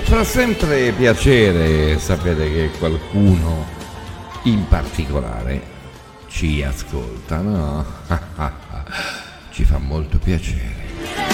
fa sempre piacere sapere che qualcuno in particolare ci ascolta, no? Ci fa molto piacere.